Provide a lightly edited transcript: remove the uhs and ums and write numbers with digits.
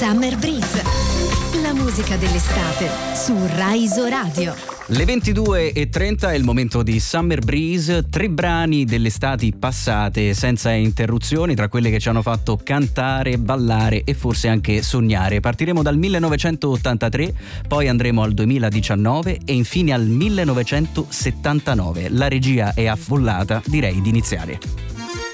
Summer Breeze, la musica dell'estate su Rai Radio. Le 22:30 è il momento di Summer Breeze, 3 brani delle estati passate senza interruzioni, tra quelle che ci hanno fatto cantare, ballare e forse anche sognare. Partiremo dal 1983, poi andremo al 2019 e infine al 1979. La regia è affollata, direi di iniziare.